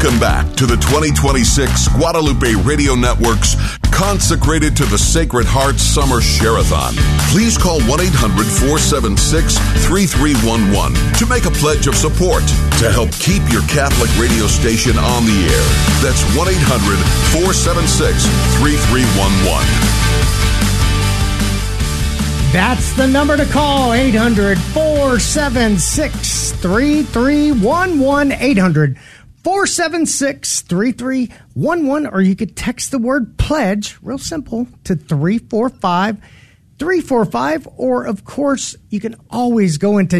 Welcome back to the 2026 Guadalupe Radio Network's Consecrated to the Sacred Heart Summer Share-a-thon. Please call 1-800-476-3311 to make a pledge of support to help keep your Catholic radio station on the air. That's 1-800-476-3311. That's the number to call, 800-476-3311, 800-476-3311, or you could text the word pledge, real simple, to 345-345, or of course, you can always go into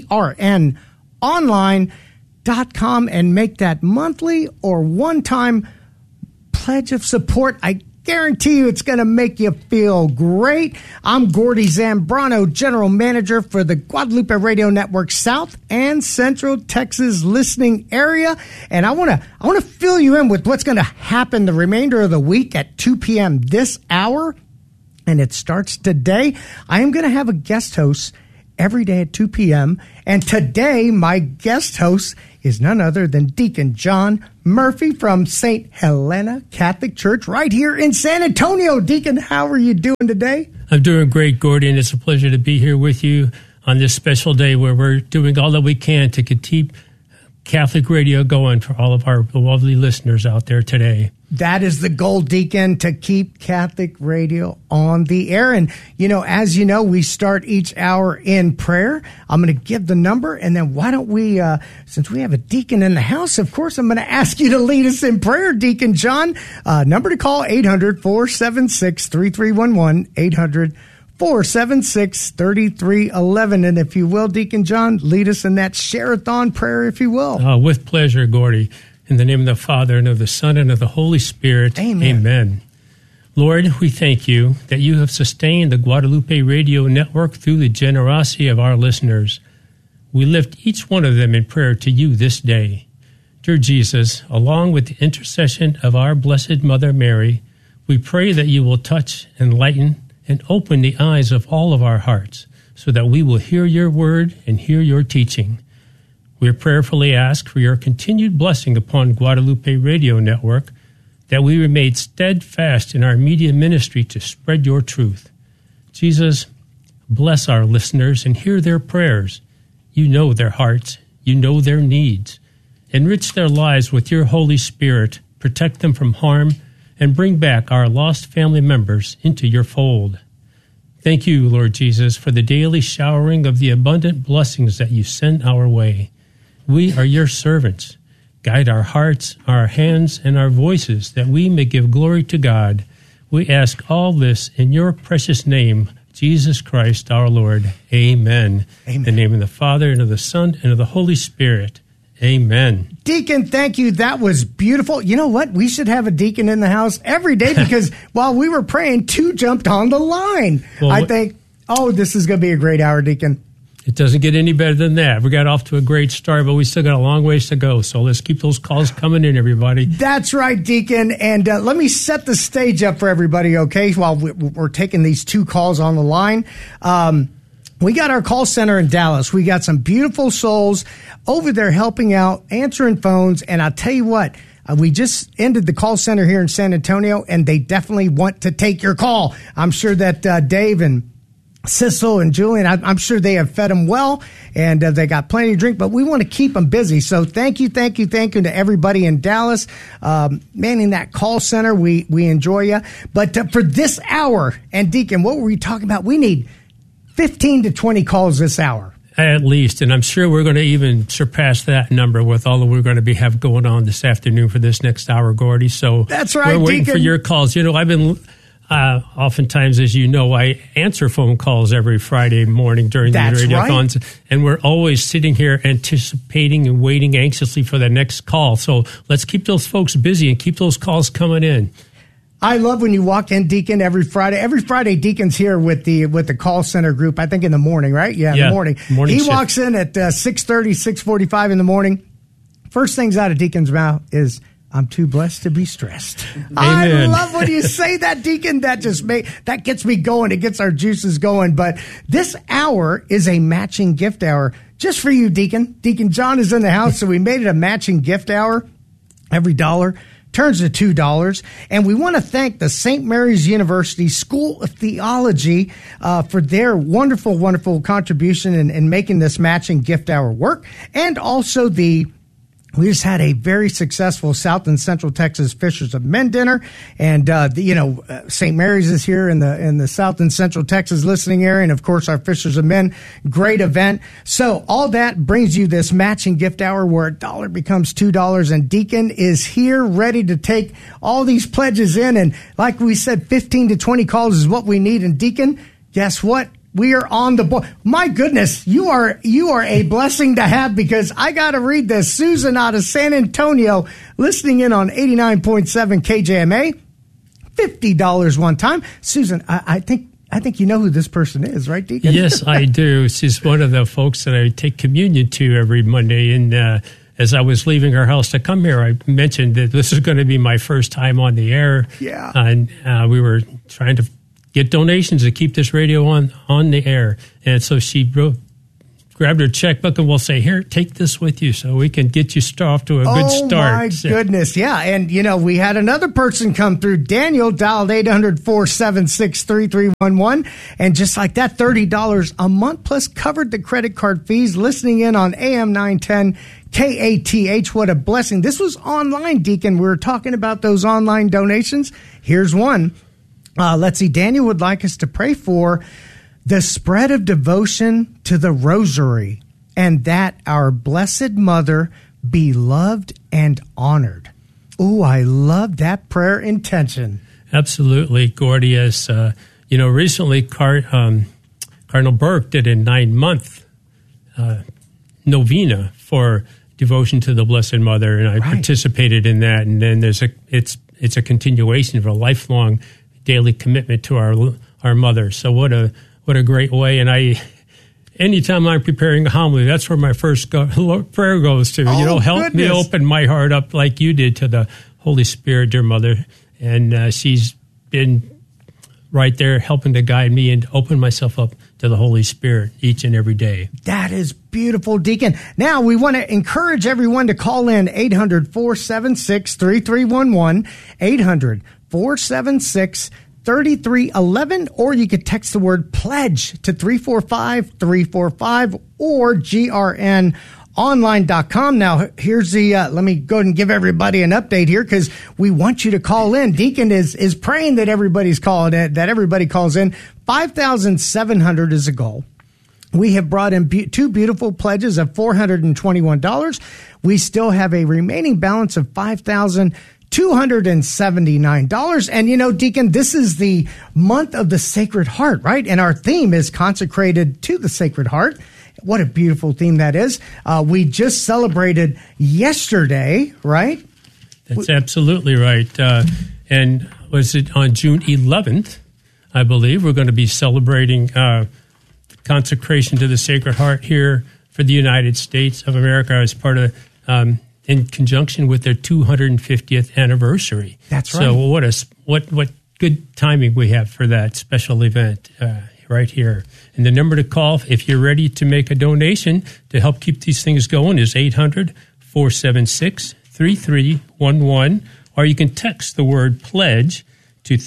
grnonline.com and make that monthly or one-time pledge of support. I guarantee you it's going to make you feel great. I'm Gordy Zambrano, General Manager for the Guadalupe Radio Network South and Central Texas listening area. And I want to fill you in with what's going to happen the remainder of the week at 2 p.m. this hour. And it starts today. I am going to have a guest host every day at 2 p.m. And today, my guest host is none other than Deacon John Murphy from St. Helena Catholic Church right here in San Antonio. Deacon, how are you doing today? I'm doing great, Gordy, and it's a pleasure to be here with you on this special day where we're doing all that we can to keep Catholic radio going for all of our lovely listeners out there today. That is the goal, Deacon, to keep Catholic radio on the air. And, as you know, we start each hour in prayer. I'm going to give the number, and then why don't we, since we have a deacon in the house, of course, I'm going to ask you to lead us in prayer, Deacon John. Number to call, 800-476-3311, 800-476-3311. And if you will, Deacon John, lead us in that share-a-thon prayer, if you will. With pleasure, Gordy. In the name of the Father, and of the Son, and of the Holy Spirit. Amen. Amen. Lord, we thank you that you have sustained the Guadalupe Radio Network through the generosity of our listeners. We lift each one of them in prayer to you this day. Dear Jesus, along with the intercession of our Blessed Mother Mary, we pray that you will touch, enlighten, and open the eyes of all of our hearts so that we will hear your word and hear your teaching. We prayerfully ask for your continued blessing upon Guadalupe Radio Network, that we remain steadfast in our media ministry to spread your truth. Jesus, bless our listeners and hear their prayers. You know their hearts. You know their needs. Enrich their lives with your Holy Spirit. Protect them from harm and bring back our lost family members into your fold. Thank you, Lord Jesus, for the daily showering of the abundant blessings that you send our way. We are your servants. Guide our hearts, our hands, and our voices, that we may give glory to God. We ask all this in your precious name, Jesus Christ our Lord. Amen. Amen. In the name of the Father, and of the Son, and of the Holy Spirit. Amen. Deacon, thank you. That was beautiful. You know what? We should have a deacon in the house every day because while we were praying, 2 jumped on the line. Well, I think, this is going to be a great hour, Deacon. It doesn't get any better than that. We got off to a great start, but we still got a long ways to go. So let's keep those calls coming in, everybody. That's right, Deacon. And let me set the stage up for everybody, okay, while we're taking these 2 calls on the line. We got our call center in Dallas. We got some beautiful souls over there helping out, answering phones. And I'll tell you what, we just ended the call center here in San Antonio, and they definitely want to take your call. I'm sure that Dave and Sissel and Julian, I'm sure they have fed them well, and they got plenty to drink, but we want to keep them busy. So thank you to everybody in Dallas, manning that call center. We enjoy you. But for this hour, and Deacon, what were we talking about? We need 15 to 20 calls this hour. At least, and I'm sure we're going to even surpass that number with all that we're going to have going on this afternoon for this next hour, Gordy. So that's right, we're waiting Deacon. For your calls. I've been... oftentimes, as you know, I answer phone calls every Friday morning during the radiothons, right. And we're always sitting here anticipating and waiting anxiously for the next call. So let's keep those folks busy and keep those calls coming in. I love when you walk in, Deacon, every Friday. Every Friday, Deacon's here with the call center group, I think in the morning, right? Yeah, in the morning. He shift. Walks in at 6:30, 6:45 in the morning. First things out of Deacon's mouth is, I'm too blessed to be stressed. Amen. I love when you say that, Deacon. That gets me going. It gets our juices going. But this hour is a matching gift hour just for you, Deacon. Deacon John is in the house, so we made it a matching gift hour. Every dollar turns to $2. And we want to thank the St. Mary's University School of Theology for their wonderful, wonderful contribution in making this matching gift hour work. And also we just had a very successful South and Central Texas Fishers of Men dinner, and St. Mary's is here in the South and Central Texas listening area, and of course our Fishers of Men, great event. So all that brings you this matching gift hour where $1 becomes $2, and Deacon is here ready to take all these pledges in, and like we said, 15 to 20 calls is what we need. And Deacon, guess what? We are on the board. My goodness, you are a blessing to have, because I got to read this. Susan out of San Antonio, listening in on 89.7 KJMA, $50 one time. Susan, I think you know who this person is, right, Deacon? Yes, I do. She's one of the folks that I take communion to every Monday. And as I was leaving her house to come here, I mentioned that this is going to be my first time on the air. Yeah. And we were trying to get donations to keep this radio on the air. And so she grabbed her checkbook and we'll say, here, take this with you so we can get you off to a good start. Oh, my goodness. Yeah. And, we had another person come through. Daniel dialed 800-476-3311. And just like that, $30 a month plus covered the credit card fees, listening in on AM 910 KATH. What a blessing. This was online, Deacon. We were talking about those online donations. Here's one. Let's see. Daniel would like us to pray for the spread of devotion to the rosary, and that our Blessed Mother be loved and honored. Oh, I love that prayer intention. Absolutely, Gordy. As recently Cardinal Burke did a 9-month novena for devotion to the Blessed Mother, and I participated in that. And then it's a continuation of a lifelong daily commitment to our mother. So what a great way. And anytime I'm preparing a homily, that's where my first prayer goes to. Help me open my heart up like you did to the Holy Spirit, dear Mother. And she's been right there helping to guide me and open myself up to the Holy Spirit each and every day. That is beautiful, Deacon. Now, we want to encourage everyone to call in 800-476-3311, 800-476-3311, or you could text the word pledge to 345-345 or grnonline.com. Now, here's the, let me go ahead and give everybody an update here, because we want you to call in. Deacon is praying that everybody calls in. 5,700 is a goal. We have brought in two beautiful pledges of $421. We still have a remaining balance of $5,279. And, Deacon, this is the month of the Sacred Heart, right? And our theme is consecrated to the Sacred Heart. What a beautiful theme that is. We just celebrated yesterday, right? That's absolutely right. And was it on June 11th, I believe, we're going to be celebrating consecration to the Sacred Heart here for the United States of America as part of in conjunction with their 250th anniversary. That's right. So what good timing we have for that special event right here. And the number to call if you're ready to make a donation to help keep these things going is 800-476-3311, or you can text the word pledge to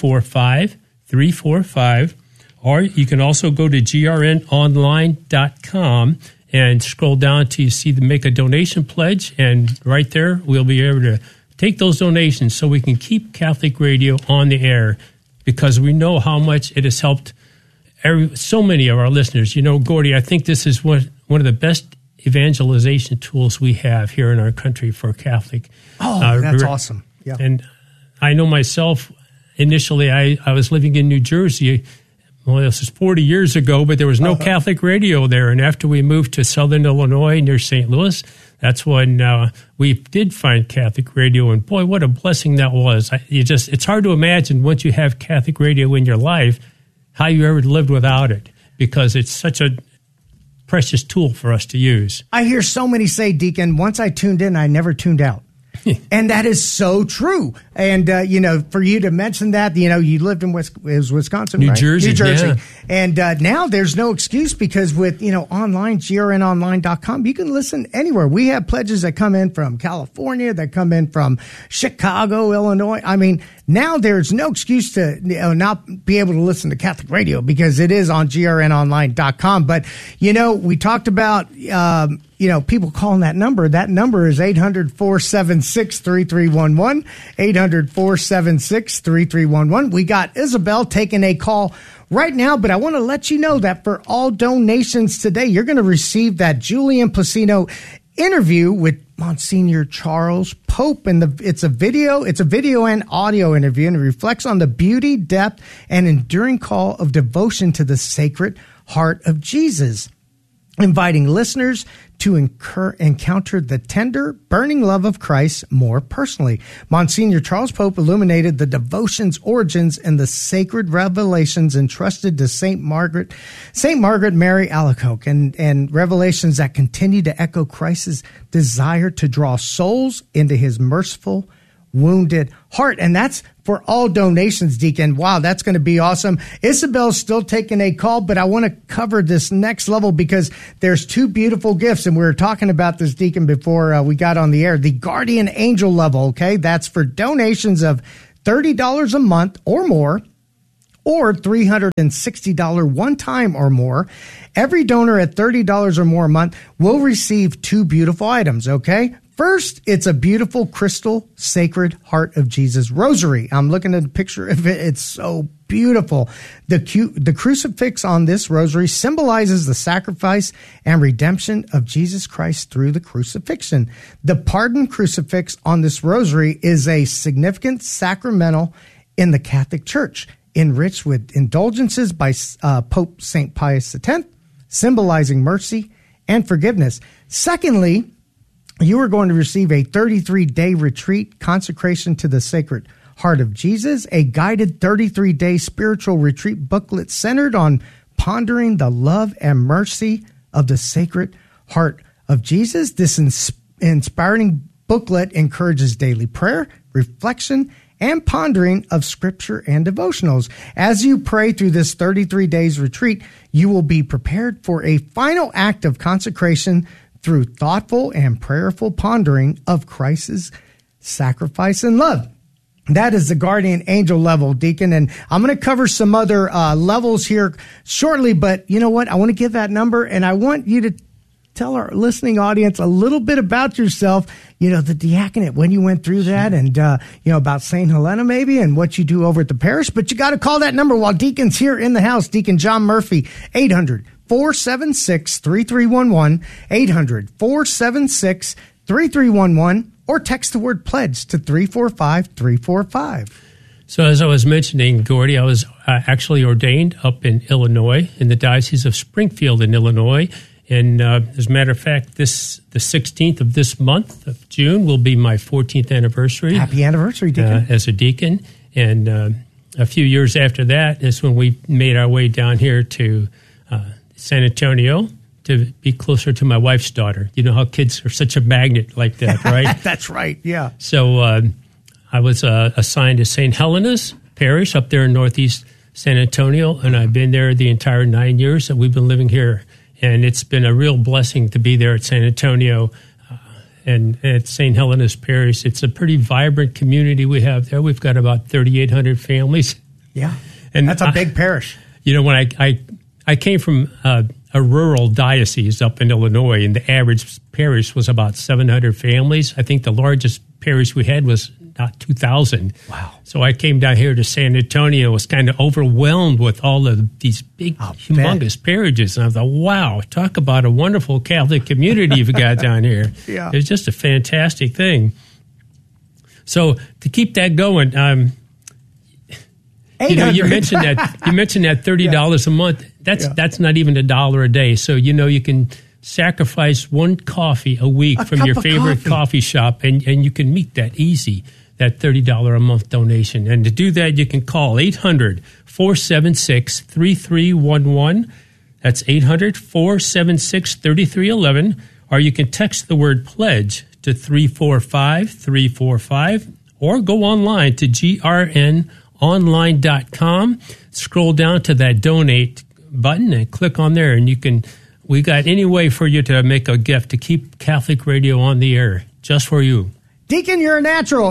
345-345, or you can also go to grnonline.com and scroll down till you see the make a donation pledge, and right there we'll be able to take those donations so we can keep Catholic Radio on the air, because we know how much it has helped so many of our listeners. Gordy, I think this is one of the best evangelization tools we have here in our country for Catholic. Oh, that's awesome. Yeah. And I know myself, initially I was living in New Jersey. Well, this is 40 years ago, but there was no Catholic radio there. And after we moved to Southern Illinois near St. Louis, that's when we did find Catholic radio. And boy, what a blessing that was. It's hard to imagine once you have Catholic radio in your life, how you ever lived without it, because it's such a precious tool for us to use. I hear so many say, Deacon, once I tuned in, I never tuned out. And that is so true. And, for you to mention that, you lived in Wisconsin, New right? Jersey. New Jersey. Yeah. And now there's no excuse because with, online, grnonline.com, you can listen anywhere. We have pledges that come in from California, that come in from Chicago, Illinois. I mean, now there's no excuse to not be able to listen to Catholic radio because it is on grnonline.com. But, we talked about, people calling that number. That number is 800-476-3311, 800-476-3311. We got Isabel taking a call right now, but I want to let you know that for all donations today, you're going to receive that Julian Placino interview with Monsignor Charles Pope, and it's a video and audio interview, and it reflects on the beauty, depth, and enduring call of devotion to the Sacred Heart of Jesus, inviting listeners to encounter the tender, burning love of Christ more personally. Monsignor Charles Pope illuminated the devotion's origins and the sacred revelations entrusted to Saint Margaret Mary Alacoque, and revelations that continue to echo Christ's desire to draw souls into his merciful, wounded heart. And that's for all donations, Deacon. Wow, that's going to be awesome. Isabel's still taking a call, but I want to cover this next level because there's two beautiful gifts. And we were talking about this, Deacon, before we got on the air. The Guardian Angel level, okay? That's for donations of $30 a month or more, or $360 one time or more. Every donor at $30 or more a month will receive two beautiful items, okay? First, it's a beautiful crystal Sacred Heart of Jesus rosary. I'm looking at a picture of it. It's so beautiful. The crucifix on this rosary symbolizes the sacrifice and redemption of Jesus Christ through the crucifixion. The pardon crucifix on this rosary is a significant sacramental in the Catholic Church, enriched with indulgences by Pope St. Pius X, symbolizing mercy and forgiveness. Secondly, you are going to receive a 33-day retreat consecration to the Sacred Heart of Jesus, a guided 33-day spiritual retreat booklet centered on pondering the love and mercy of the Sacred Heart of Jesus. This inspiring booklet encourages daily prayer, reflection, and pondering of scripture and devotionals. As you pray through this 33 days retreat, you will be prepared for a final act of consecration through thoughtful and prayerful pondering of Christ's sacrifice and love. That is the Guardian Angel level, Deacon. And I'm going to cover some other levels here shortly, but you know what? I want to give that number, and I want you to tell our listening audience a little bit about yourself, the diaconate, when you went through that, and, about St. Helena maybe, and what you do over at the parish. But you got to call that number while Deacon's here in the house. Deacon John Murphy, 800-476-3311, 800-476-3311, or text the word pledge to 345-345. So as I was mentioning, Gordy, I was actually ordained up in Illinois, in the Diocese of Springfield in Illinois. And as a matter of fact, the 16th of this month of June will be my 14th anniversary. Happy anniversary, Deacon. As a deacon. And a few years after that is when we made our way down here to San Antonio to be closer to my wife's daughter. You know how kids are such a magnet like that, right? That's right, yeah. So I was assigned to St. Helena's Parish up there in northeast San Antonio, and I've been there the entire 9 years that we've been living here. And it's been a real blessing to be there at San Antonio and at St. Helena's Parish. It's a pretty vibrant community we have there. We've got about 3,800 families. Yeah, and that's a big parish. When I came from a rural diocese up in Illinois, and the average parish was about 700 families. I think the largest parish we had was not 2,000. Wow. So I came down here to San Antonio, was kind of overwhelmed with all of these big, humongous parishes. And I thought, wow, talk about a wonderful Catholic community you've got down here. Yeah. It's just a fantastic thing. So to keep that going, you mentioned that $30 a month. That's not even $1 a day. So you can sacrifice one coffee a week from your favorite coffee shop, and you can meet that easy, that $30 a month donation. And to do that, you can call 800-476-3311. That's 800-476-3311. Or you can text the word pledge to 345-345, or go online to grnonline.com. Scroll down to that donate button and click on there, and we got any way for you to make a gift to keep Catholic Radio on the air, just for you. Deacon, you're a natural.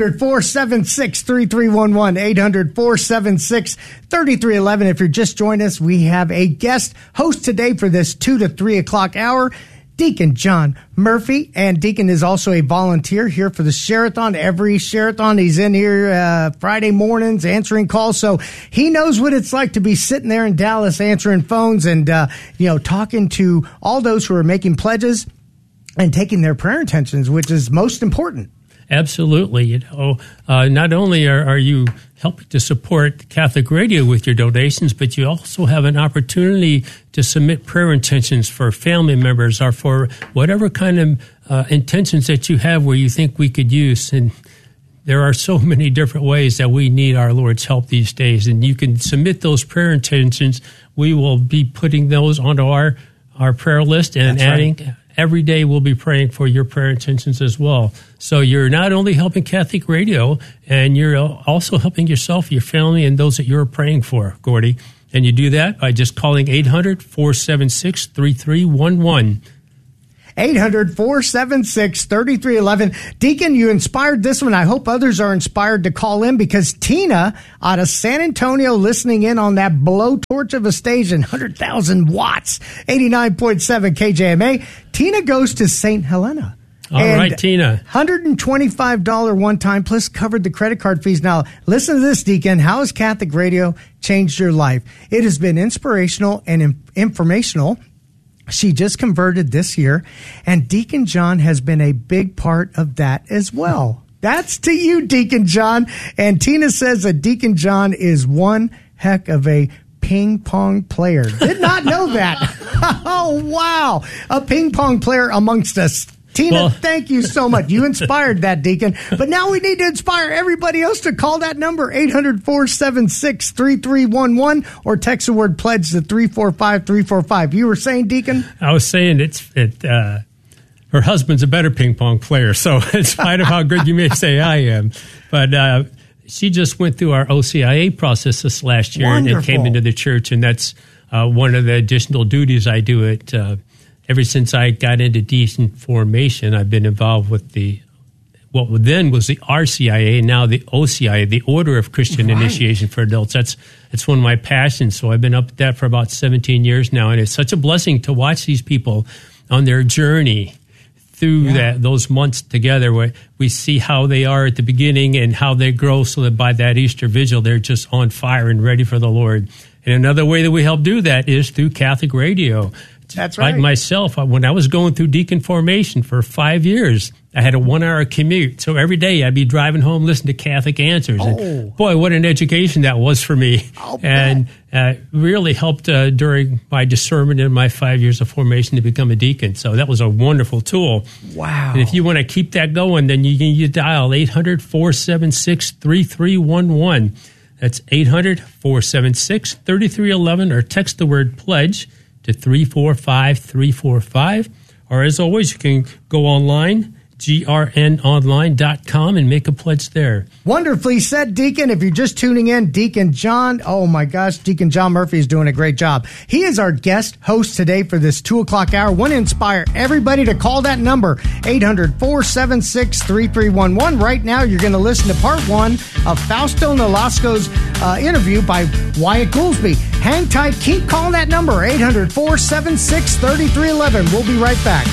800-476-3311. 800-476-3311. If you're just joining us, we have a guest host today for this 2 to 3 o'clock hour, Deacon John Murphy. And Deacon is also a volunteer here for the Share-a-thon. Every Share-a-thon, he's in here Friday mornings answering calls. So he knows what it's like to be sitting there in Dallas answering phones and, talking to all those who are making pledges and taking their prayer intentions, which is most important. Absolutely. Not only are you helping to support Catholic Radio with your donations, but you also have an opportunity to submit prayer intentions for family members or for whatever kind of intentions that you have where you think we could use. And there are so many different ways that we need our Lord's help these days. And you can submit those prayer intentions. We will be putting those onto our prayer list and adding. Right. Every day we'll be praying for your prayer intentions as well. So you're not only helping Catholic Radio, and you're also helping yourself, your family, and those that you're praying for, Gordy. And you do that by just calling 800-476-3311. 800-476-3311. Deacon, you inspired this one. I hope others are inspired to call in, because Tina out of San Antonio listening in on that blowtorch of a station, 100,000 watts, 89.7 KJMA. Tina goes to St. Helena. All right, Tina. $125 one time, plus covered the credit card fees. Now, listen to this, Deacon. How has Catholic Radio changed your life? It has been inspirational and informational. She just converted this year, and Deacon John has been a big part of that as well. That's to you, Deacon John. And Tina says that Deacon John is one heck of a ping pong player. Did not know that. Oh, wow. A ping pong player amongst us. Tina, thank you so much. You inspired that, Deacon. But now we need to inspire everybody else to call that number, 800-476-3311, or text the word pledge to 345-345. You were saying, Deacon? I was saying her husband's a better ping pong player, so in spite of how good you may say I am. But she just went through our OCIA process this last year and came into the church, and that's one of the additional duties I do ever since I got into decent formation. I've been involved with what then was the RCIA, and now the OCIA, the Order of Christian Initiation for Adults. That's one of my passions. So I've been up at that for about 17 years now, and it's such a blessing to watch these people on their journey through those months together, where we see how they are at the beginning and how they grow, so that by that Easter Vigil, they're just on fire and ready for the Lord. And another way that we help do that is through Catholic Radio. That's right. Like myself, when I was going through deacon formation for 5 years, I had a 1-hour commute. So every day I'd be driving home listening to Catholic Answers. Oh. And boy, what an education that was for me. And really helped during my discernment in my 5 years of formation to become a deacon. So that was a wonderful tool. Wow. And if you want to keep that going, then you dial 800-476-3311. That's 800-476-3311, or text the word pledge to 345-345. Or as always, you can go online, grnonline.com, and make a pledge there. Wonderfully said, Deacon. If you're just tuning in, Deacon John, oh my gosh, Deacon John Murphy is doing a great job. He is our guest host today for this 2 o'clock hour. Want to inspire everybody to call that number, 800-476-3311. Right now, you're going to listen to part 1 of Fausto Nolasco's interview by Wyatt Goolsbee. Hang tight. Keep calling that number, 800-476-3311. We'll be right back.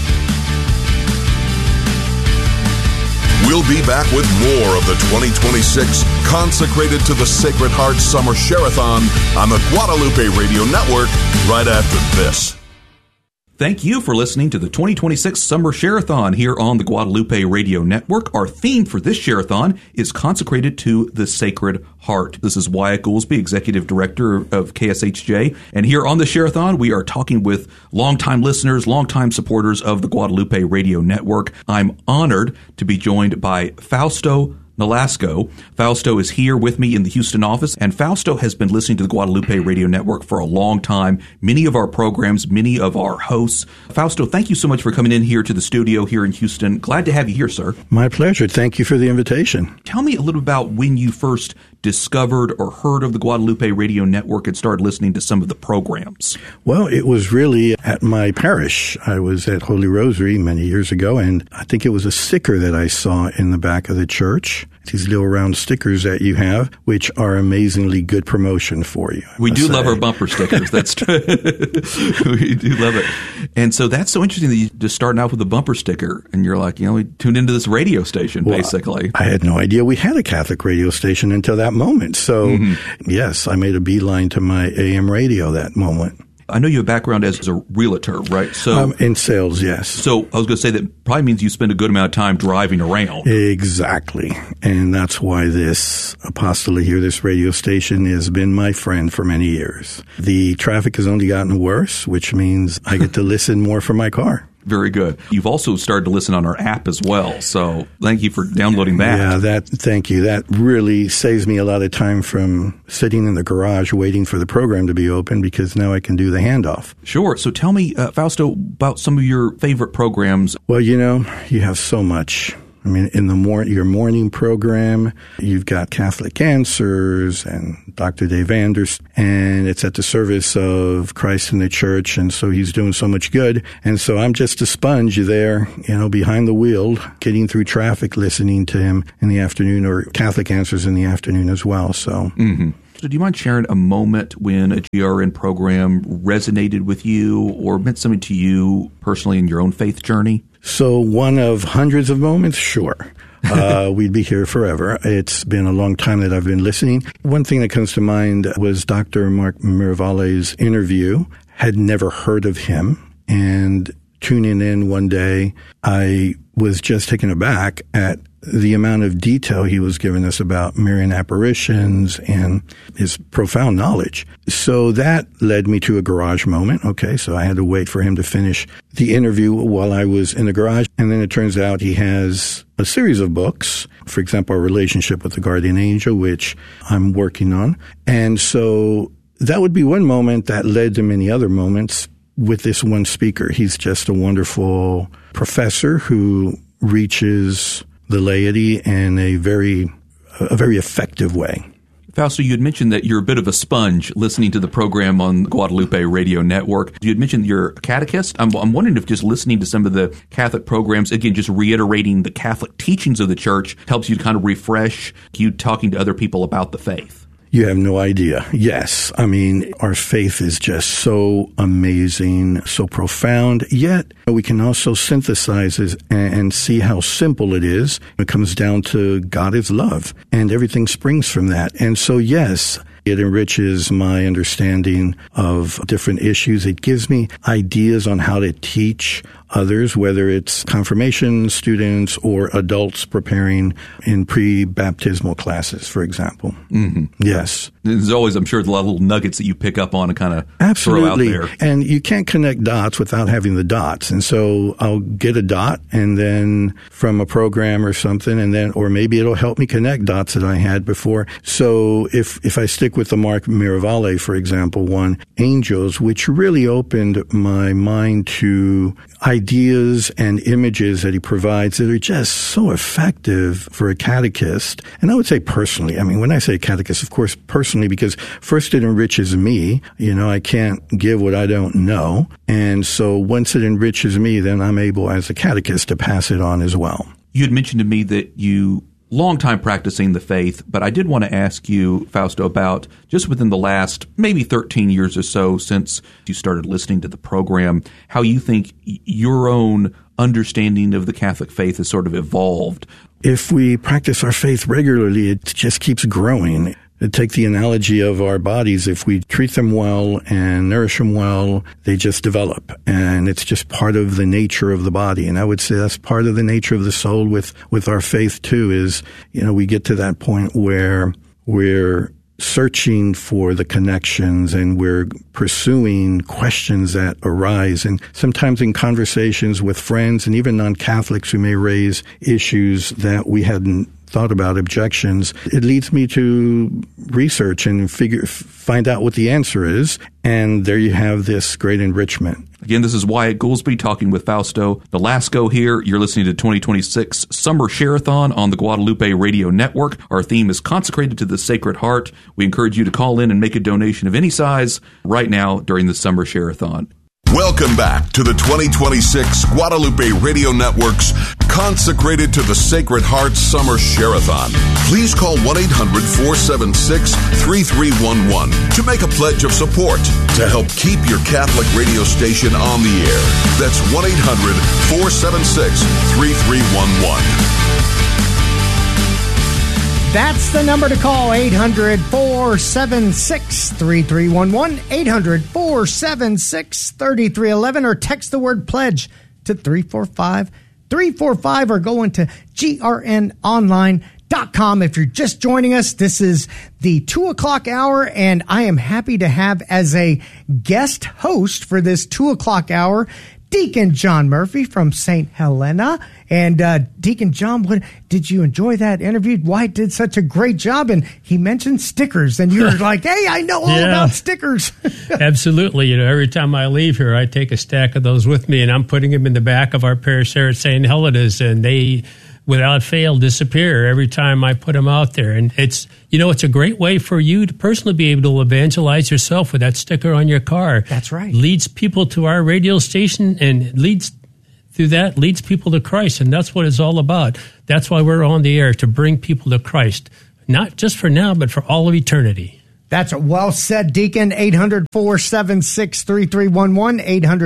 We'll be back with more of the 2026 Consecrated to the Sacred Heart Summer Share-a-thon on the Guadalupe Radio Network right after this. Thank you for listening to the 2026 Summer Share-a-thon here on the Guadalupe Radio Network. Our theme for this Share-a-thon is Consecrated to the Sacred Heart. This is Wyatt Goolsbee, Executive Director of KSHJ. And here on the Share-a-thon, we are talking with longtime listeners, longtime supporters of the Guadalupe Radio Network. I'm honored to be joined by Fausto Nolasco. Fausto is here with me in the Houston office, and Fausto has been listening to the Guadalupe Radio Network for a long time. Many of our programs, many of our hosts. Fausto, thank you so much for coming in here to the studio here in Houston. Glad to have you here, sir. My pleasure. Thank you for the invitation. Tell me a little about when you first discovered or heard of the Guadalupe Radio Network and started listening to some of the programs. Well, it was really at my parish. I was at Holy Rosary many years ago, and I think it was a sticker that I saw in the back of the church. These little round stickers that you have, which are amazingly good promotion for you. We do love our bumper stickers. That's true. We do love it. And so that's so interesting that you just starting out with a bumper sticker, and you're like, we tuned into this radio station, basically. I had no idea we had a Catholic radio station until that moment. So, yes, I made a beeline to my AM radio that moment. I know you have a background as a realtor, right? So in sales, yes. So I was going to say that probably means you spend a good amount of time driving around. Exactly. And that's why this apostolate here, this radio station, has been my friend for many years. The traffic has only gotten worse, which means I get to listen more from my car. Very good. You've also started to listen on our app as well. So thank you for downloading that. Yeah, thank you. That really saves me a lot of time from sitting in the garage waiting for the program to be open, because now I can do the handoff. Sure. So tell me, Fausto, about some of your favorite programs. Well, you have so much. I mean, in your morning program, you've got Catholic Answers and Dr. Dave Anders, and it's at the service of Christ in the church, and so he's doing so much good. And so I'm just a sponge there, behind the wheel, getting through traffic, listening to him in the afternoon, or Catholic Answers in the afternoon as well. So. Mm-hmm. So do you mind sharing a moment when a GRN program resonated with you or meant something to you personally in your own faith journey? So one of hundreds of moments? Sure. We'd be here forever. It's been a long time that I've been listening. One thing that comes to mind was Dr. Mark Miravalle's interview. Had never heard of him, and tuning in one day, I was just taken aback at the amount of detail he was giving us about Marian apparitions and his profound knowledge. So that led me to a garage moment. Okay, so I had to wait for him to finish the interview while I was in the garage. And then it turns out he has a series of books, for example, A Relationship with the Guardian Angel, which I'm working on. And so that would be one moment that led to many other moments with this one speaker. He's just a wonderful professor who reaches the laity in a very effective way. Fausto, you had mentioned that you're a bit of a sponge listening to the program on the Guadalupe Radio Network. You had mentioned you're a catechist. I'm wondering if just listening to some of the Catholic programs, again, just reiterating the Catholic teachings of the church, helps you to kind of refresh you talking to other people about the faith. You have no idea. Yes. I mean, our faith is just so amazing, so profound, yet we can also synthesize it and see how simple it is. It comes down to God is love, and everything springs from that. And so, yes, it enriches my understanding of different issues. It gives me ideas on how to teach others, whether it's confirmation students or adults preparing in pre-baptismal classes, for example. Mm-hmm. Yes. There's always, I'm sure, a lot of little nuggets that you pick up on and kind of throw out there. And you can't connect dots without having the dots. And so I'll get a dot and then from a program or something, and then, or maybe it'll help me connect dots that I had before. So if I stick with the Mark Miravalle, for example, one, Angels, which really opened my mind to ideas and images that he provides that are just so effective for a catechist. And I would say personally, I mean, when I say catechist, of course, personally, because first it enriches me. I can't give what I don't know. And so once it enriches me, then I'm able as a catechist to pass it on as well. You had mentioned to me that you long time practicing the faith, but I did want to ask you, Fausto, about just within the last maybe 13 years or so since you started listening to the program, how you think your own understanding of the Catholic faith has sort of evolved. If we practice our faith regularly, it just keeps growing. Take the analogy of our bodies. If we treat them well and nourish them well, they just develop. And it's just part of the nature of the body. And I would say that's part of the nature of the soul with our faith too, is, we get to that point where we're searching for the connections and we're pursuing questions that arise. And sometimes in conversations with friends and even non-Catholics who may raise issues that we hadn't thought about objections, it leads me to research and find out what the answer is. And there you have this great enrichment. Again, this is Wyatt Goolsby talking with Fausto Nolasco here. You're listening to 2026 Summer Share-a-thon on the Guadalupe Radio Network. Our theme is consecrated to the Sacred Heart. We encourage you to call in and make a donation of any size right now during the Summer Share-a-thon. Welcome back to the 2026 Guadalupe Radio Network's Consecrated to the Sacred Heart Summer Share-a-thon. Please call 1-800-476-3311 to make a pledge of support to help keep your Catholic radio station on the air. That's 1-800-476-3311. That's the number to call, 800-476-3311, 800-476-3311, or text the word pledge to 345-345, or go into grnonline.com. If you're just joining us, this is the 2 o'clock hour, and I am happy to have as a guest host for this 2 o'clock hour, Deacon John Murphy from St. Helena. And Deacon John, did you enjoy that interview? Wyatt did such a great job, and he mentioned stickers, and you're like, hey, I know all about stickers. Absolutely. Every time I leave here, I take a stack of those with me, and I'm putting them in the back of our parish there at St. Helena's, and they, without fail, disappear every time I put them out there. And it's a great way for you to personally be able to evangelize yourself with that sticker on your car. That's right. Leads people to our radio station, and leads people to Christ, and that's what it's all about. That's why we're on the air, to bring people to Christ, not just for now, but for all of eternity. That's well said, Deacon. 800-476-3311,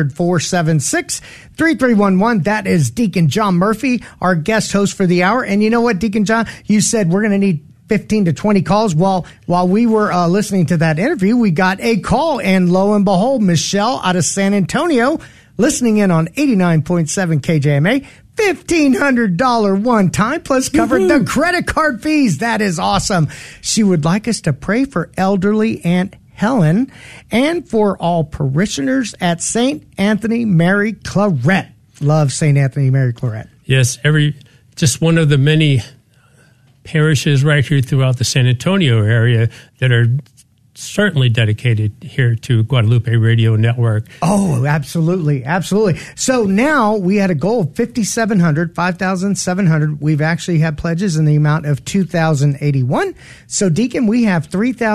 800-476-3311. That is Deacon John Murphy, our guest host for the hour. And you know what, Deacon John, you said we're going to need 15 to 20 calls. Well, while we were listening to that interview, we got a call, and lo and behold, Michelle out of San Antonio, listening in on 89.7 KJMA, $1,500 one time, plus covered the credit card fees. That is awesome. She would like us to pray for elderly Aunt Helen and for all parishioners at St. Anthony Mary Claret. Love St. Anthony Mary Claret. Yes, just one of the many parishes right here throughout the San Antonio area that are certainly dedicated here to Guadalupe Radio Network. Oh, absolutely. Absolutely. So now we had a goal of 5,700, 5,700. We've actually had pledges in the amount of 2,081. So Deacon, we have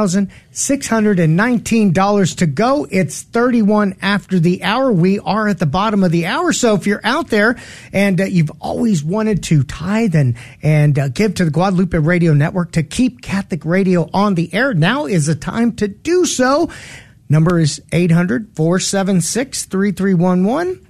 $3,619 to go. It's 31 after the hour. We are at the bottom of the hour. So if you're out there and you've always wanted to tithe and give to the Guadalupe Radio Network to keep Catholic radio on the air, now is the time to do so. Number is 800-476-3311,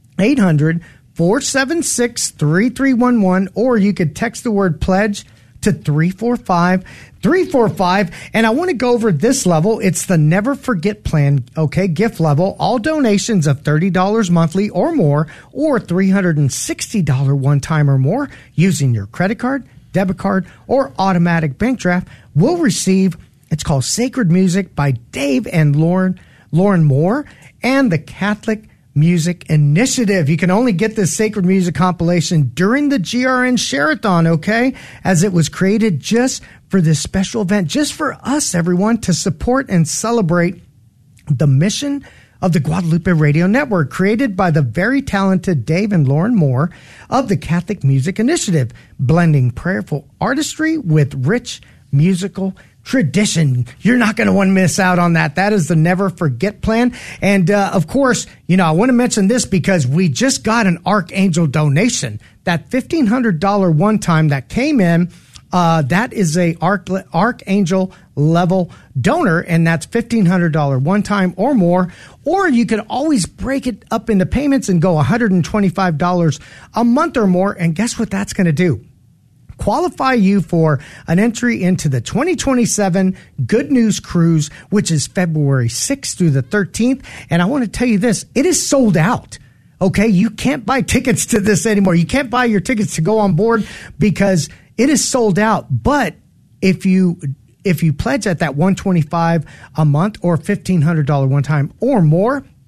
800-476-3311, or you could text the word pledge to 345-345. And I want to go over this level. It's the Never Forget Plan, okay, gift level. All donations of $30 monthly or more, or $360 one time or more, using your credit card, debit card, or automatic bank draft, will receive, it's called Sacred Music by Dave and Lauren Moore and the Catholic Music Initiative. You can only get this Sacred Music compilation during the GRN Share-a-thon, okay? As it was created just for this special event, just for us, everyone, to support and celebrate the mission of the Guadalupe Radio Network, created by the very talented Dave and Lauren Moore of the Catholic Music Initiative, blending prayerful artistry with rich musical tradition. You're not going to want to miss out on that. That is the Never Forget Plan. And of course, I want to mention this because we just got an Archangel donation. That $1,500 one time that came in, that is a Archangel level donor, and that's $1,500 one time or more. Or you can always break it up into payments and go $125 a month or more. And guess what that's going to do? Qualify you for an entry into the 2027 Good News Cruise, which is February 6th through the 13th. And I want to tell you this, it is sold out. Okay, you can't buy tickets to this anymore. You can't buy your tickets to go on board because it is sold out. But if you pledge at that $125 a month or $1,500 one time or more,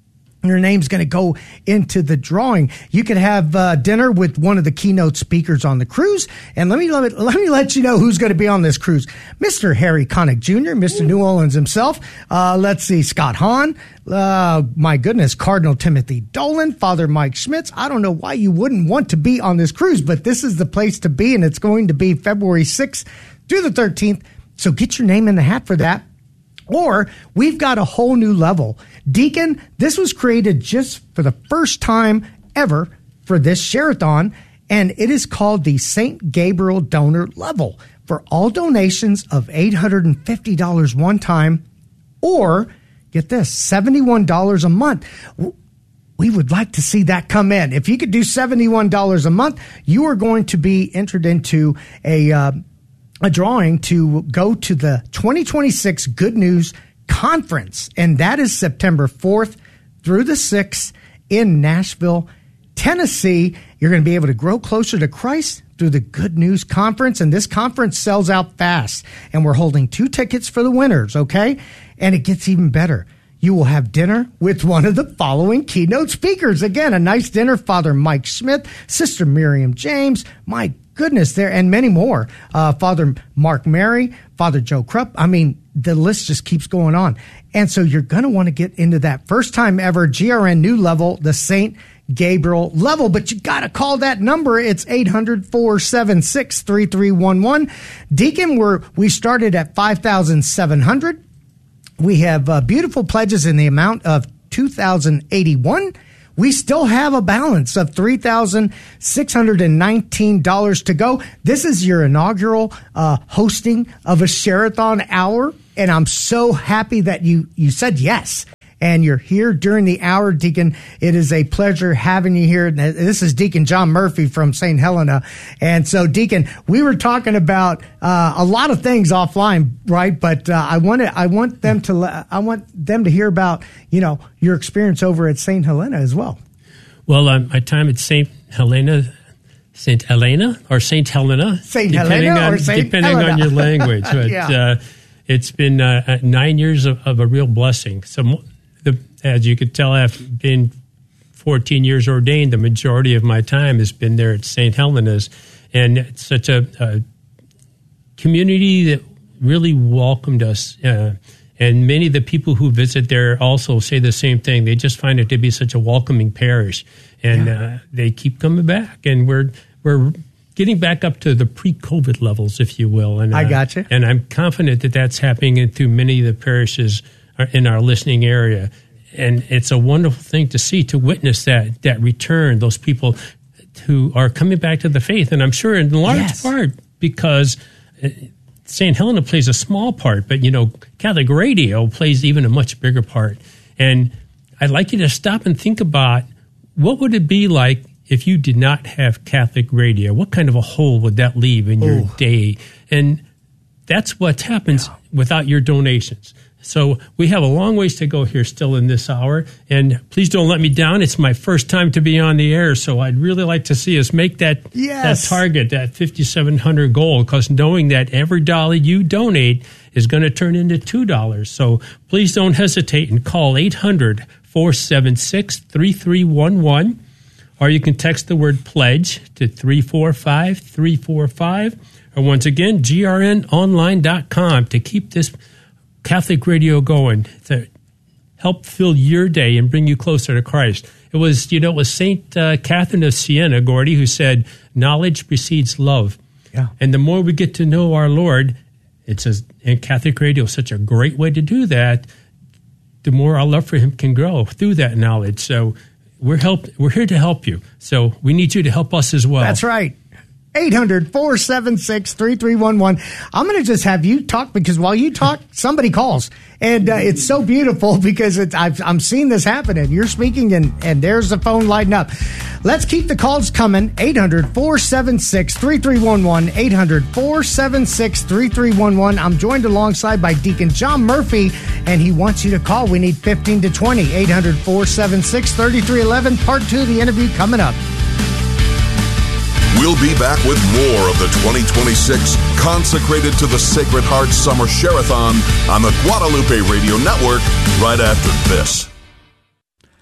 your name's going to go into the drawing. You could have dinner with one of the keynote speakers on the cruise. And let me let you know who's going to be on this cruise. Mr. Harry Connick Jr., Mr. New Orleans himself. Let's see, Scott Hahn. My goodness, Cardinal Timothy Dolan, Father Mike Schmitz. I don't know why you wouldn't want to be on this cruise, but this is the place to be, and it's going to be February 6th through the 13th. So get your name in the hat for that. Or we've got a whole new level. Deacon, this was created just for the first time ever for this Share-a-thon, and it is called the St. Gabriel Donor Level for all donations of $850 one time, or, get this, $71 a month. We would like to see that come in. If you could do $71 a month, you are going to be entered into a drawing to go to the 2026 Good News Conference, and that is September 4th through the 6th in Nashville, Tennessee. You're going to be able to grow closer to Christ through the Good News Conference, and this conference sells out fast, and we're holding 2 tickets for the winners, okay? And it gets even better. You will have dinner with one of the following keynote speakers. Again, a nice dinner. Father Mike Schmidt, Sister Miriam James, my goodness, there, and many more. Father Mark Mary, Father Joe Krupp. I mean, the list just keeps going on. And so you're going to want to get into that first time ever GRN new level, the St. Gabriel level, but you got to call that number. It's 800-476-3311. Deacon, we started at 5,700. We have beautiful pledges in the amount of $2,081. We still have a balance of $3,619 to go. This is your inaugural hosting of a Share-a-thon hour, and I'm so happy that you said yes. And you're here during the hour, Deacon. It is a pleasure having you here. This is Deacon John Murphy from St. Helena. And so, Deacon, we were talking about a lot of things offline, right? But I want them to hear about, your experience over at St. Helena as well. Well, my time at St. Helena, depending on your language. But yeah. It's been 9 years of a real blessing. So, as you could tell, I've been 14 years ordained. The majority of my time has been there at St. Helena's. And it's such a community that really welcomed us. And many of the people who visit there also say the same thing. They just find it to be such a welcoming parish. And they keep coming back. And we're getting back up to the pre-COVID levels, if you will. And I got you. And I'm confident that that's happening through many of the parishes in our listening area. And it's a wonderful thing to see, to witness that return, those people who are coming back to the faith. And I'm sure in large part because St. Helena plays a small part, but, Catholic radio plays even a much bigger part. And I'd like you to stop and think about what would it be like if you did not have Catholic radio. What kind of a hole would that leave in your day? And that's what happens without your donations. So we have a long ways to go here still in this hour. And please don't let me down. It's my first time to be on the air, so I'd really like to see us make that target, that 5,700 goal, because knowing that every dollar you donate is going to turn into $2. So please don't hesitate and call 800-476-3311, or you can text the word pledge to 345-345, or once again, grnonline.com to keep this Catholic radio going, to help fill your day and bring you closer to Christ. It was St. Catherine of Siena, Gordy, who said, knowledge precedes love. Yeah. And the more we get to know our Lord, and Catholic radio is such a great way to do that, the more our love for him can grow through that knowledge. So we're here to help you. So we need you to help us as well. That's right. 800-476-3311. I'm going to just have you talk, because while you talk, somebody calls. And it's so beautiful because I'm seeing this happen, and you're speaking, and there's the phone lighting up. Let's keep the calls coming. 800-476-3311. 800-476-3311. I'm joined alongside by Deacon John Murphy, and he wants you to call. We need 15 to 20. 800-476-3311. Part 2 of the interview coming up. We'll be back with more of the 2026 Consecrated to the Sacred Heart Summer Share-a-thon on the Guadalupe Radio Network right after this.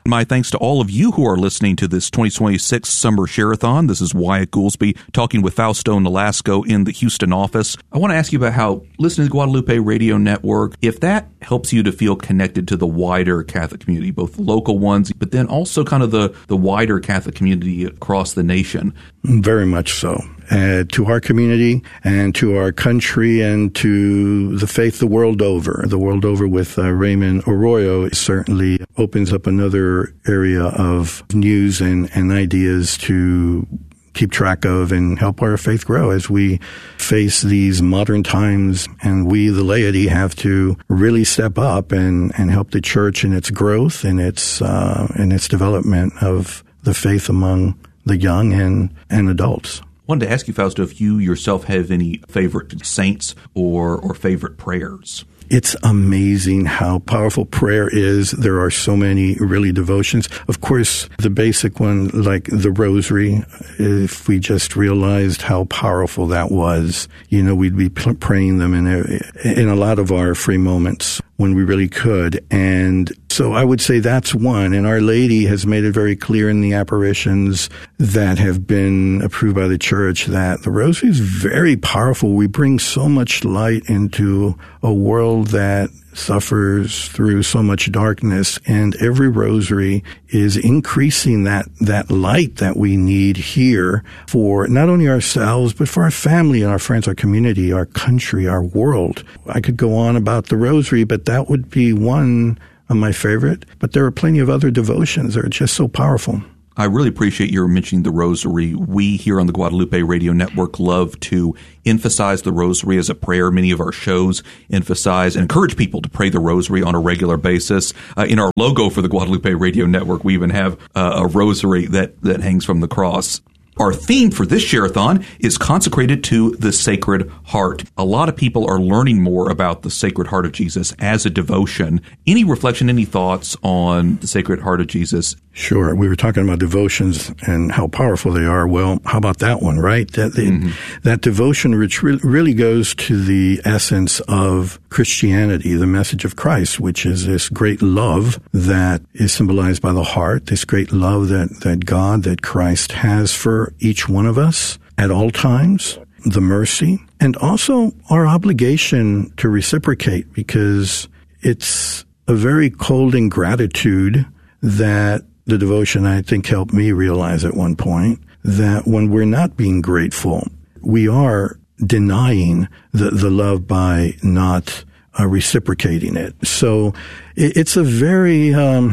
My thanks to all of you who are listening to this 2026 Summer Share-a-thon. This is Wyatt Goolsby talking with Fausto Nolasco in the Houston office. I want to ask you about how listening to the Guadalupe Radio Network, if that helps you to feel connected to the wider Catholic community, both local ones, but then also kind of the wider Catholic community across the nation. Very much so. To our community and to our country and to the faith the world over. The world over with Raymond Arroyo certainly opens up another area of news and ideas to keep track of and help our faith grow as we face these modern times. And we, the laity, have to really step up and help the church in its growth and its development of the faith among the young and adults. I wanted to ask you, Fausto, if you yourself have any favorite saints or favorite prayers. It's amazing how powerful prayer is. There are so many really devotions. Of course, the basic one, like the rosary, if we just realized how powerful that was, we'd be praying them in a lot of our free moments when we really could. And so I would say that's one. And Our Lady has made it very clear in the apparitions that have been approved by the Church that the rosary is very powerful. We bring so much light into a world that suffers through so much darkness, and every rosary is increasing that light that we need here for not only ourselves, but for our family and our friends, our community, our country, our world. I could go on about the rosary, but that would be one of my favorite. But there are plenty of other devotions that are just so powerful. I really appreciate your mentioning the rosary. We here on the Guadalupe Radio Network love to emphasize the rosary as a prayer. Many of our shows emphasize and encourage people to pray the rosary on a regular basis. In our logo for the Guadalupe Radio Network, we even have a rosary that hangs from the cross. Our theme for this Share-a-thon is consecrated to the Sacred Heart. A lot of people are learning more about the Sacred Heart of Jesus as a devotion. Any reflection, any thoughts on the Sacred Heart of Jesus? Sure. We were talking about devotions and how powerful they are. Well, how about that one, right? That devotion which really goes to the essence of Christianity, the message of Christ, which is this great love that is symbolized by the heart, this great love that God, that Christ has for each one of us at all times, the mercy, and also our obligation to reciprocate, because it's a very cold ingratitude that the devotion, I think, helped me realize at one point, that when we're not being grateful, we are denying the love by not reciprocating it. So it's a very,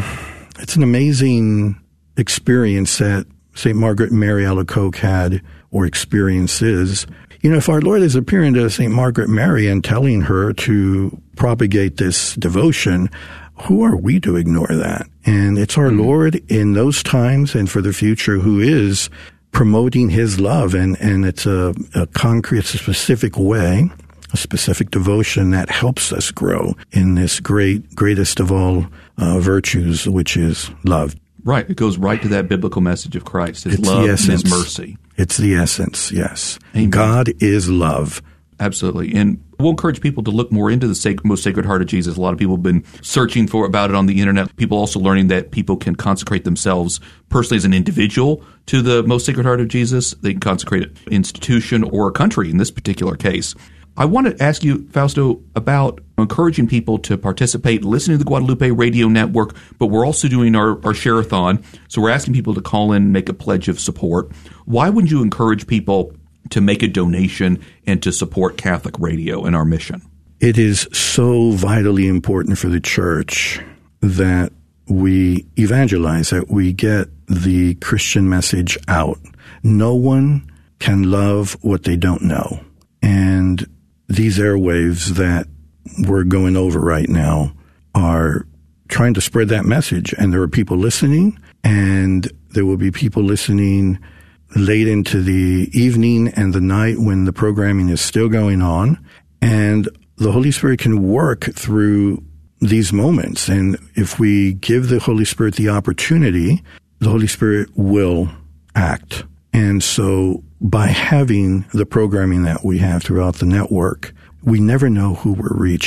it's an amazing experience that St. Margaret Mary Alacoque had, or experiences. If our Lord is appearing to St. Margaret Mary and telling her to propagate this devotion, who are we to ignore that? And it's our Lord in those times and for the future who is promoting his love. And it's a concrete, it's a specific way, a specific devotion that helps us grow in this greatest of all virtues, which is love. Right. It goes right to that biblical message of Christ, his love and his mercy. It's the essence, yes. Amen. God is love. Absolutely. And we'll encourage people to look more into the most Sacred Heart of Jesus. A lot of people have been searching about it on the internet. People also learning that people can consecrate themselves personally as an individual to the most Sacred Heart of Jesus. They can consecrate an institution or a country in this particular case. I want to ask you, Fausto, about encouraging people to participate, listening to the Guadalupe Radio Network, but we're also doing our Share-a-thon. So we're asking people to call in and make a pledge of support. Why would you encourage people to make a donation and to support Catholic radio and our mission? It is so vitally important for the Church that we evangelize, that we get the Christian message out. No one can love what they don't know. And these airwaves that we're going over right now are trying to spread that message. And there are people listening, and there will be people listening late into the evening and the night when the programming is still going on. And the Holy Spirit can work through these moments. And if we give the Holy Spirit the opportunity, the Holy Spirit will act. And so by having the programming that we have throughout the network, we never know who we're reaching.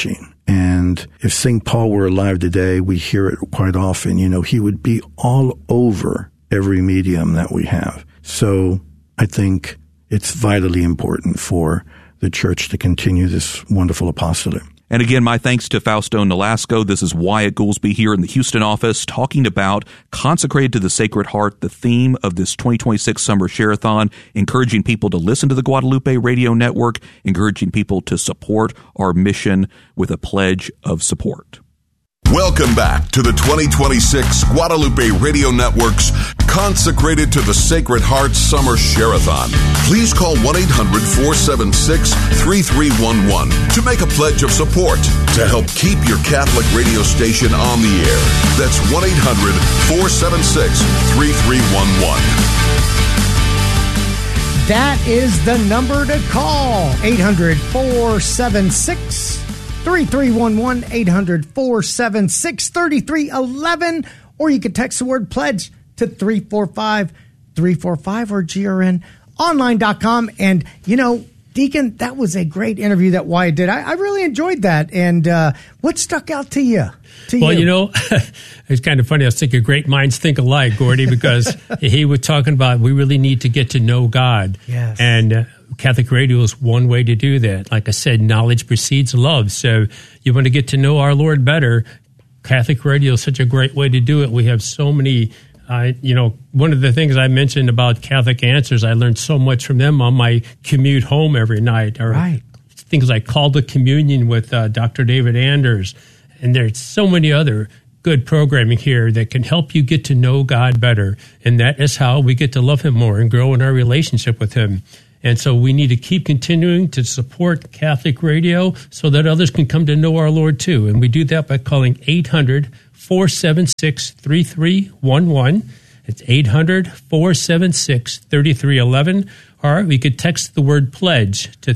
And if St. Paul were alive today, we hear it quite often, he would be all over every medium that we have. So I think it's vitally important for the church to continue this wonderful apostolate. And again, my thanks to Fausto Nolasco. This is Wyatt Goolsby here in the Houston office talking about Consecrated to the Sacred Heart, the theme of this 2026 Summer Share-a-thon, encouraging people to listen to the Guadalupe Radio Network, encouraging people to support our mission with a pledge of support. Welcome back to the 2026 Guadalupe Radio Network's Consecrated to the Sacred Heart Summer Share-a-thon. Please call 1-800-476-3311 to make a pledge of support to help keep your Catholic radio station on the air. That's 1-800-476-3311. That is the number to call. 800-476-3311, 800-476-3311, or you can text the word pledge to 345-345 or grnonline.com. And, Deacon, that was a great interview that Wyatt did. I really enjoyed that. And what stuck out to you? It's kind of funny. I was thinking great minds think alike, Gordy, because he was talking about we really need to get to know God. Yes. And Catholic Radio is one way to do that. Like I said, knowledge precedes love. So you want to get to know our Lord better. Catholic Radio is such a great way to do it. We have so many, one of the things I mentioned about Catholic Answers, I learned so much from them on my commute home every night. Or right. Things like Call to Communion with Dr. David Anders. And there's so many other good programming here that can help you get to know God better. And that is how we get to love him more and grow in our relationship with him. And so we need to keep continuing to support Catholic Radio so that others can come to know our Lord too. And we do that by calling 800-476-3311. It's 800-476-3311. Or we could text the word pledge to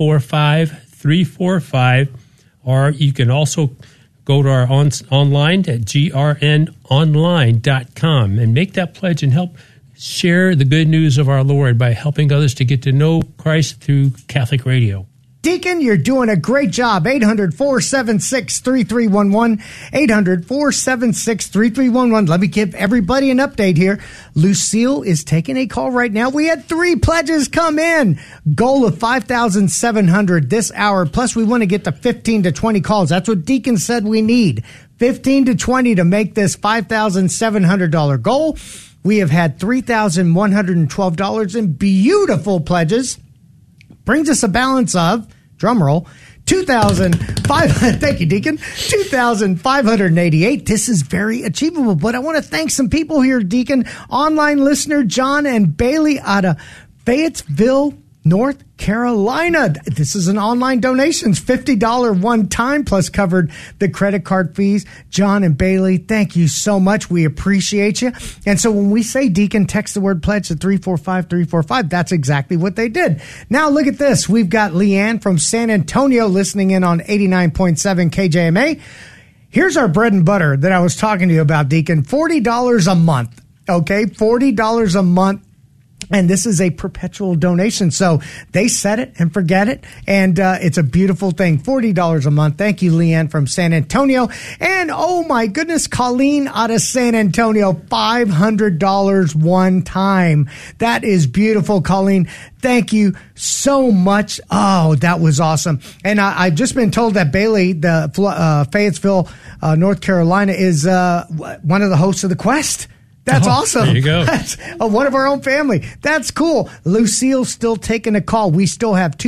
345-345. Or you can also go to our online at grnonline.com and make that pledge and help share the good news of our Lord by helping others to get to know Christ through Catholic Radio. Deacon, you're doing a great job. 800-476-3311. 800-476-3311. Let me give everybody an update here. Lucille is taking a call right now. We had 3 pledges come in. Goal of 5,700 this hour. Plus, we want to get to 15 to 20 calls. That's what Deacon said we need. 15 to 20 to make this $5,700 goal. We have had $3,112 in beautiful pledges. Brings us a balance of, drumroll, $2,500. Thank you, Deacon. $2,588. This is very achievable, but I want to thank some people here, Deacon. Online listener John and Bailey out of Fayetteville, North Carolina. This is an online donations, $50 one time plus covered the credit card fees. John and Bailey, thank you so much. We appreciate you. And so when we say Deacon, text the word pledge to 345-345. That's exactly what they did. Now look at this. We've got Leanne from San Antonio listening in on 89.7 KJMA. Here's our bread and butter that I was talking to you about, Deacon. $40 a month. Okay, $40 a month. And this is a perpetual donation. So they set it and forget it. And it's a beautiful thing. $40 a month. Thank you, Leanne from San Antonio. And oh my goodness, Colleen out of San Antonio, $500 one time. That is beautiful, Colleen. Thank you so much. Oh, that was awesome. And I've just been told that Bailey, the Fayetteville, North Carolina, is one of the hosts of The Quest. That's awesome. There you go. That's one of our own family. That's cool. Lucille's still taking a call. We still have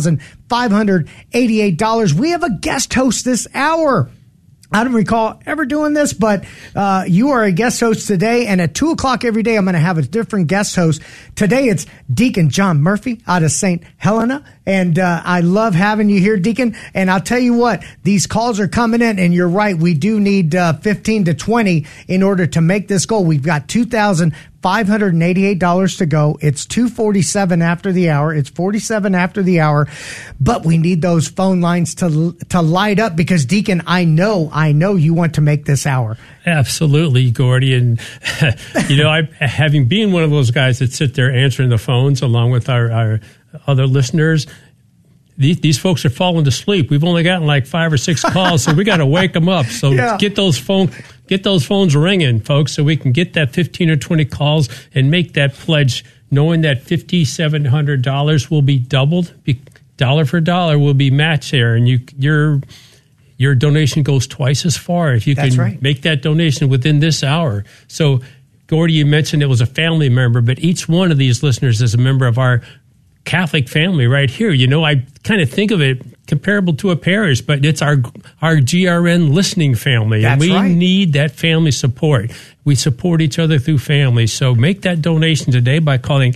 $2,588. We have a guest host this hour. I don't recall ever doing this, but you are a guest host today, and at 2 o'clock every day, I'm going to have a different guest host. Today, it's Deacon John Murphy out of St. Helena, and I love having you here, Deacon. And I'll tell you what, these calls are coming in, and you're right, we do need 15 to 20 in order to make this goal. We've got $2,588 to go. It's 2:47 after the hour. It's 47 after the hour, but we need those phone lines to light up because, Deacon, I know you want to make this hour. Absolutely, Gordy. And, having been one of those guys that sit there answering the phones along with our other listeners, these folks are falling to sleep. We've only gotten like 5 or 6 calls, so we got to wake them up. So get those phones ringing, folks, so we can get that 15 or 20 calls and make that pledge, knowing that $5,700 will be doubled, dollar for dollar will be matched there, and your donation goes twice as far if you can make that donation within this hour. So, Gordy, you mentioned it was a family member, but each one of these listeners is a member of our Catholic family right here. You know, I kind of think of it comparable to a parish, but it's our GRN listening family. That's and we right. need that family support. We support each other through family. So make that donation today by calling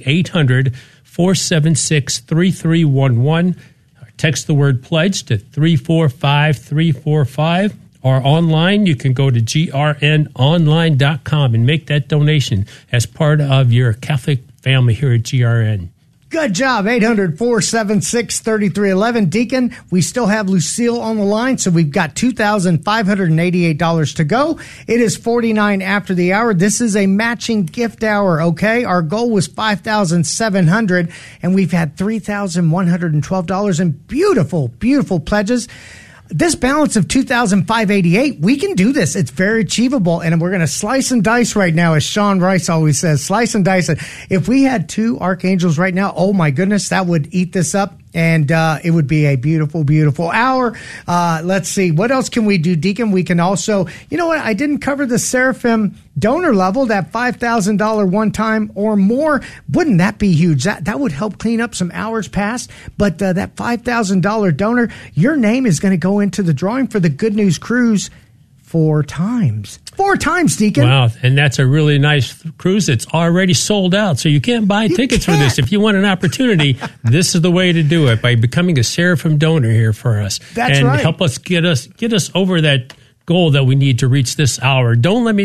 800-476-3311. Text the word pledge to 345-345. Or online, you can go to grnonline.com and make that donation as part of your Catholic family here at GRN. Good job. 800-476-3311. Deacon, we still have Lucille on the line, so we've got $2,588 to go. It is 49 after the hour. This is a matching gift hour, okay? Our goal was $5,700, and we've had $3,112 in beautiful, beautiful pledges. This balance of $2,588, we can do this. It's very achievable, and we're going to slice and dice right now, as Sean Rice always says, slice and dice it. If we had 2 archangels right now, oh my goodness, that would eat this up, and it would be a beautiful, beautiful hour. Let's see, what else can we do, Deacon? We can also, you know what, I didn't cover the Seraphim donor level, that $5,000 one time or more. Wouldn't that be huge? That would help clean up some hours past. But that $5,000 donor, your name is going to go into the drawing for the Good News Cruise 4 times. 4 times, Deacon. Wow, and that's a really nice cruise. It's already sold out, so you can't buy tickets for this. If you want an opportunity, this is the way to do it, by becoming a Seraphim donor here for us. That's right. And help us get us over that goal that we need to reach this hour. Don't let me